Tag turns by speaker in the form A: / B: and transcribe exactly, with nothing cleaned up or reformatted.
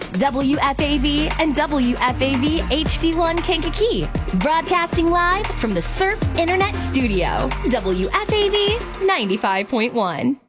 A: W F A V and W F A V H D one Kankakee. Broadcasting live from the Surf Internet Studio. W F A V ninety-five point one.